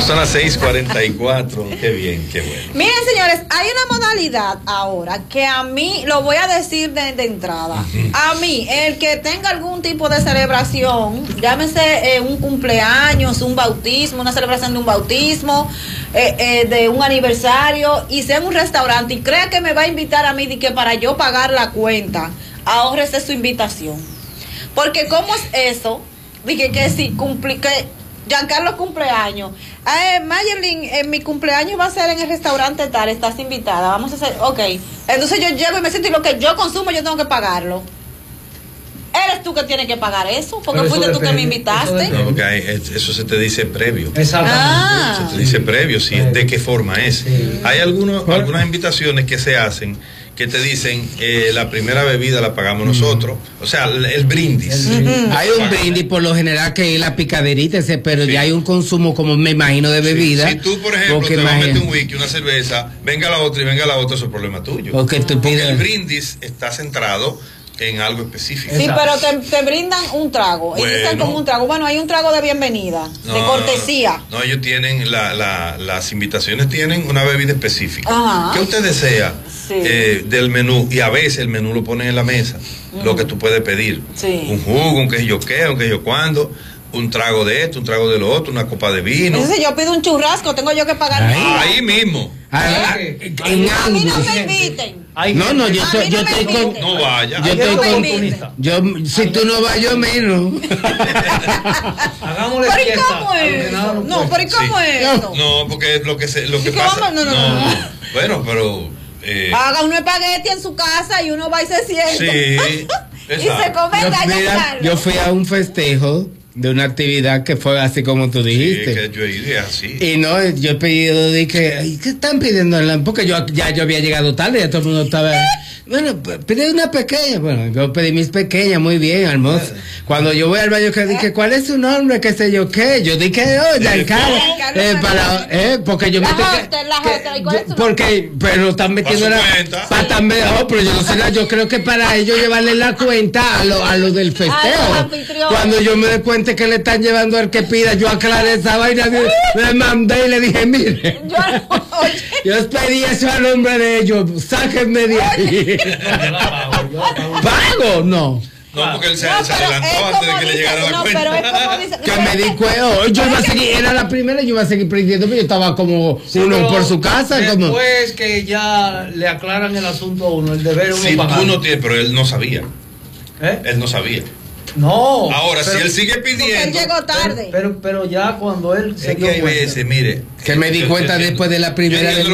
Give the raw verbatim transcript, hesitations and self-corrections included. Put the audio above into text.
son las seis cuarenta y cuatro. Qué bien, qué bueno. Miren, señores, hay una modalidad ahora que a mí, lo voy a decir de, de entrada, uh-huh. a mí, el que tenga algún tipo de celebración, llámese eh, un cumpleaños, un bautismo, una celebración de un bautismo, eh, eh, de un aniversario, y sea en un restaurante y crea que me va a invitar a mí y que para yo pagar la cuenta, ahórrese su invitación. Porque ¿cómo es eso? Dije que si cumplí, que Giancarlo cumpleaños. Eh, Mayerlin, en mi cumpleaños va a ser en el restaurante tal, estás invitada, vamos a hacer, ok. Entonces yo llego y me siento y lo que yo consumo yo tengo que pagarlo. Eres tú que tienes que pagar eso, porque Pero fuiste eso tú que me invitaste. No, porque hay, eso se te dice previo. Exactamente. Ah. Se te dice previo, sí, de qué forma es. Sí. Hay algunos, algunas invitaciones que se hacen que te dicen eh, la primera bebida la pagamos mm. nosotros, o sea, el, el brindis. Mm-hmm. Hay un brindis por lo general que es la picaderita, ese, pero sí. ya hay un consumo, como me imagino, de bebida. Sí. Si tú, por ejemplo, te vas a meter un whisky, una cerveza, venga la otra y venga la otra, eso es problema tuyo. Porque, tú porque pides... el brindis está centrado en algo específico. Sí, pero te, te brindan un trago. Bueno, ellos dicen como un trago. Bueno, hay un trago de bienvenida, no, de cortesía. No, no, ellos tienen, la, la, las invitaciones tienen una bebida específica. Ajá. ¿Qué usted desea sí. eh, del menú? Y a veces el menú lo ponen en la mesa, uh-huh. lo que tú puedes pedir. Sí. Un jugo, un que yo qué, un que yo cuándo, un trago de esto, un trago de lo otro, una copa de vino. Entonces, si yo pido un churrasco, tengo yo que pagar. Ahí, ahí mismo. ¿Eh? En a mí no me inviten. No, no, yo, estoy, yo no estoy con. No vaya. Yo estoy con. Yo, si tú no vas, yo menos. Hagámosle ¿Pero y fiesta. cómo es? No, pero ¿y cómo es eso? No, porque lo que se, lo que ¿Y pasa. cómo? No, no, no. no. Bueno, pero. Eh, haga un espagueti en su casa y uno va y se siente. Sí. y se come yo, mira, yo fui a un festejo de una actividad que fue así como tú dijiste. Sí, que yo iría así. Y no, yo he pedido de que, ¿qué están pidiendo? Porque yo ya yo había llegado tarde, ya todo el mundo estaba. Bueno, pide una pequeña. Bueno, yo pedí mis pequeñas, muy bien, hermoso. Cuando yo voy al baño, que dije, ¿cuál es su nombre? ¿Qué sé yo qué? Yo dije, oh, Giancarlo. Eh, para, eh, porque yo la me hostel, la hostel, ¿y cuál es su porque, pero están metiendo la. Para también, oh, pero yo no sé, yo creo que para ellos llevarle la cuenta a lo, a lo del festejo. Cuando yo me doy cuenta que le están llevando al que pida, yo aclaré esa vaina, le mandé y le dije, mire, yo, yo pedí eso a nombre de ellos, sáquenme de ahí. ¿Pago? No. No, porque él se, no, se adelantó antes de que dice, le llegara la no, cuenta. Pero es como dice, que me di cuenta, yo iba a seguir, era la primera, yo iba a seguir prendiendo, pero yo estaba como sí, uno por su casa. Después como... que ya le aclaran el asunto a uno, el deber uno si pagar. Tú no tienes, pero él no sabía. ¿Eh? Él no sabía. No. Ahora, pero, si él sigue pidiendo. Porque él llegó tarde. Pero, pero, pero ya cuando él se es que hay veces, mire. Que me di cuenta después de la primera.